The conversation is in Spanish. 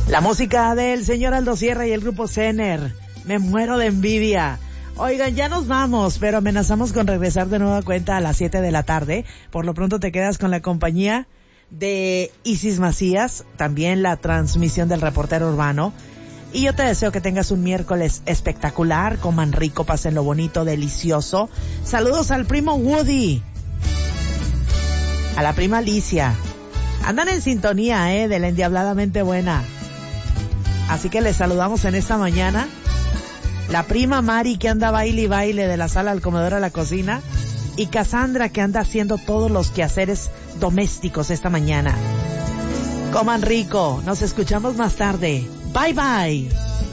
La música del señor Aldo Sierra y el grupo Zener. Me muero de envidia. Oigan, ya nos vamos, pero amenazamos con regresar de nueva cuenta a las 7 de la tarde. Por lo pronto te quedas con la compañía de Isis Macías, también la transmisión del reportero urbano. Y yo te deseo que tengas un miércoles espectacular, coman rico, pasen lo bonito, delicioso. Saludos al primo Woody, a la prima Alicia. Andan en sintonía, de la endiabladamente buena. Así que les saludamos en esta mañana. La prima Mari, que anda baile y baile de la sala al comedor a la cocina. Y Cassandra, que anda haciendo todos los quehaceres domésticos esta mañana. Coman rico. Nos escuchamos más tarde. Bye bye.